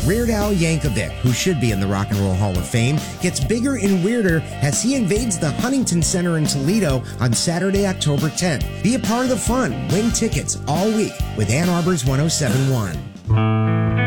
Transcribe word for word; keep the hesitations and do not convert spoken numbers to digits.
Weird Al Yankovic, who should be in the Rock and Roll Hall of Fame, gets bigger and weirder as he invades the Huntington Center in Toledo on Saturday, October tenth. Be a part of the fun. Win tickets all week with Ann Arbor's one oh seven point one.